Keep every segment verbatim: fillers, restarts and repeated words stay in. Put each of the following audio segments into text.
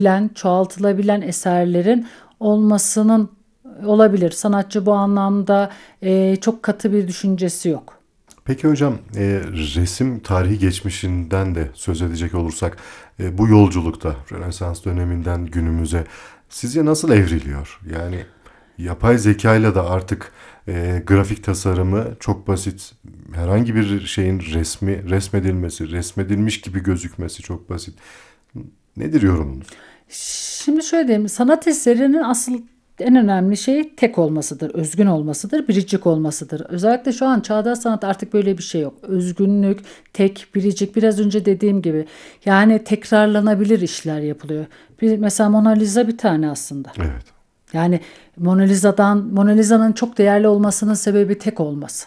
bilen, çoğaltılabilen eserlerin olmasının olabilir. Sanatçı bu anlamda e, çok katı bir düşüncesi yok. Peki hocam, e, resim tarihi geçmişinden de söz edecek olursak, e, bu yolculukta Rönesans döneminden günümüze sizce nasıl evriliyor? Yani yapay zekayla da artık e, grafik tasarımı çok basit, herhangi bir şeyin resmi resmedilmesi, resmedilmiş gibi gözükmesi çok basit. Nedir yorumunuz? Şimdi şöyle diyeyim, sanat eserinin asıl en önemli şey tek olmasıdır, özgün olmasıdır, biricik olmasıdır. Özellikle şu an çağdaş sanat artık böyle bir şey yok. Özgünlük, tek, biricik, biraz önce dediğim gibi yani tekrarlanabilir işler yapılıyor. Bir, mesela Mona Lisa bir tane aslında. Evet. Yani Mona Lisa'dan, Mona Lisa'nın çok değerli olmasının sebebi tek olması.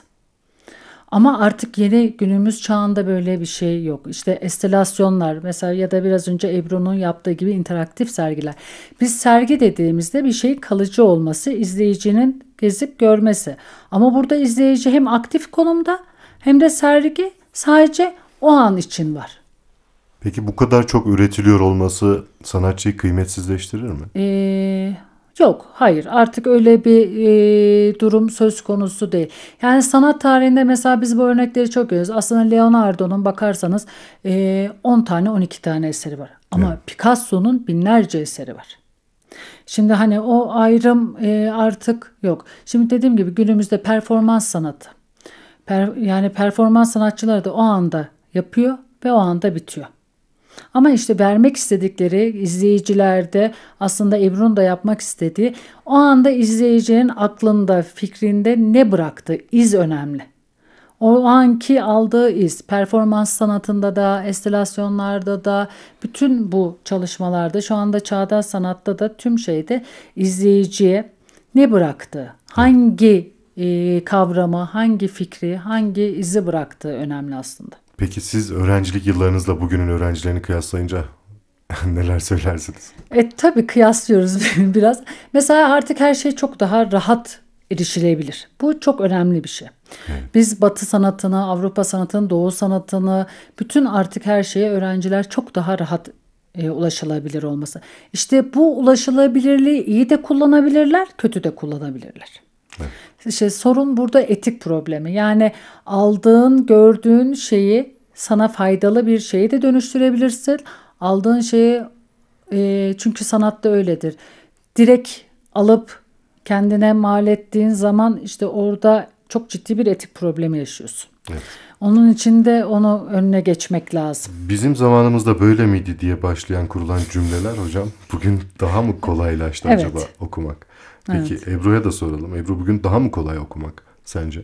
Ama artık yeni günümüz çağında böyle bir şey yok. İşte enstalasyonlar mesela ya da biraz önce Ebru'nun yaptığı gibi interaktif sergiler. Biz sergi dediğimizde bir şeyin kalıcı olması, izleyicinin gezip görmesi. Ama burada izleyici hem aktif konumda hem de sergi sadece o an için var. Peki bu kadar çok üretiliyor olması sanatçıyı kıymetsizleştirir mi? Ee, Yok, hayır. Artık öyle bir e, durum söz konusu değil. Yani sanat tarihinde mesela biz bu örnekleri çok görüyoruz. Aslında Leonardo'nun bakarsanız e, on tane on iki tane eseri var. Evet. Ama Picasso'nun binlerce eseri var. Şimdi hani o ayrım e, artık yok. Şimdi dediğim gibi günümüzde performans sanatı. Per- yani performans sanatçıları da o anda yapıyor ve o anda bitiyor. Ama işte vermek istedikleri izleyicilerde aslında Ebru'nun da yapmak istediği o anda izleyicinin aklında, fikrinde ne bıraktı? İz önemli. O anki aldığı iz, performans sanatında da, enstalasyonlarda da, bütün bu çalışmalarda, şu anda çağdaş sanatta da tüm şeyde izleyiciye ne bıraktı? Evet. Hangi e, kavramı, hangi fikri, hangi izi bıraktığı önemli aslında. Peki siz öğrencilik yıllarınızla bugünün öğrencilerini kıyaslayınca neler söylersiniz? E tabii kıyaslıyoruz biraz. Mesela artık her şey çok daha rahat erişilebilir. Bu çok önemli bir şey. Evet. Biz Batı sanatını, Avrupa sanatını, Doğu sanatını, bütün artık her şeye öğrenciler çok daha rahat e, ulaşılabilir olması. İşte bu ulaşılabilirliği iyi de kullanabilirler, kötü de kullanabilirler. Evet. İşte sorun burada etik problemi. Yani aldığın, gördüğün şeyi sana faydalı bir şeye de dönüştürebilirsin. Aldığın şeyi e, çünkü sanatta öyledir. Direkt alıp kendine mal ettiğin zaman işte orada çok ciddi bir etik problemi yaşıyorsun. Evet. Onun için de onu önüne geçmek lazım. Bizim zamanımızda böyle miydi diye başlayan kurulan cümleler hocam bugün daha mı kolaylaştı acaba Evet, okumak? Peki evet. Ebru'ya da soralım. Ebru, bugün daha mı kolay okumak sence?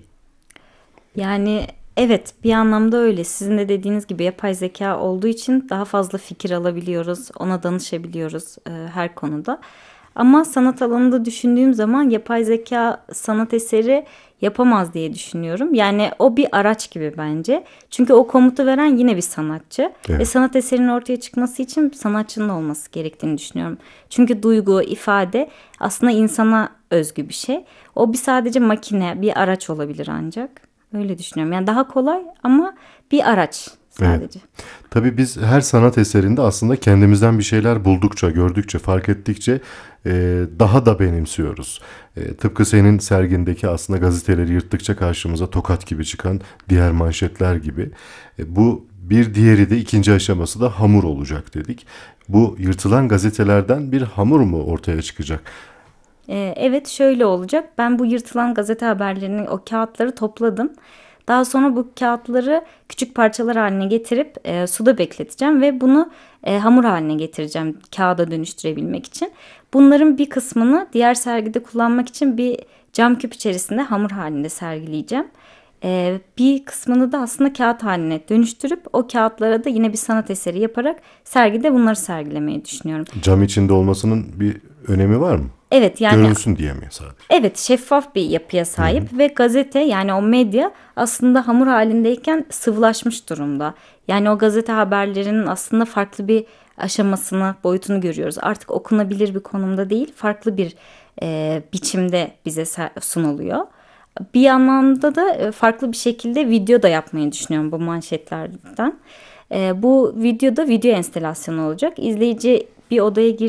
Yani evet, bir anlamda öyle. Sizin de dediğiniz gibi yapay zeka olduğu için daha fazla fikir alabiliyoruz, ona danışabiliyoruz e, her konuda. Ama sanat alanında düşündüğüm zaman yapay zeka sanat eseri yapamaz diye düşünüyorum. Yani o bir araç gibi bence. Çünkü o komutu veren yine bir sanatçı. Ve Evet. sanat eserinin ortaya çıkması için bir sanatçının olması gerektiğini düşünüyorum. Çünkü duygu, ifade aslında insana özgü bir şey. O bir sadece makine, bir araç olabilir ancak. Öyle düşünüyorum. Yani daha kolay ama bir araç Evet. sadece. Tabii biz her sanat eserinde aslında kendimizden bir şeyler buldukça, gördükçe, fark ettikçe e, daha da benimsiyoruz. E, tıpkı senin sergindeki aslında gazeteleri yırttıkça karşımıza tokat gibi çıkan diğer manşetler gibi. E, bu bir diğeri de ikinci aşaması da hamur olacak dedik. Bu yırtılan gazetelerden bir hamur mu ortaya çıkacak? Ee, evet, şöyle olacak. Ben bu yırtılan gazete haberlerini, o kağıtları topladım. Daha sonra bu kağıtları küçük parçalar haline getirip e, suda bekleteceğim ve bunu e, hamur haline getireceğim kağıda dönüştürebilmek için. Bunların bir kısmını diğer sergide kullanmak için bir cam küp içerisinde hamur halinde sergileyeceğim. Ee, bir kısmını da aslında kağıt haline dönüştürüp o kağıtlara da yine bir sanat eseri yaparak sergide bunları sergilemeyi düşünüyorum. Cam içinde olmasının bir önemi var mı? Evet, yani Görünsün diye mi sadece? evet, şeffaf bir yapıya Hı hı. sahip ve gazete, yani o medya aslında hamur halindeyken sıvılaşmış durumda. Yani o gazete haberlerinin aslında farklı bir aşamasını, boyutunu görüyoruz. Artık okunabilir bir konumda değil, farklı bir e, biçimde bize ser- sunuluyor. Bir anlamda da e, farklı bir şekilde video da yapmayı düşünüyorum bu manşetlerden. E, bu videoda video enstalasyonu olacak. İzleyici bir odaya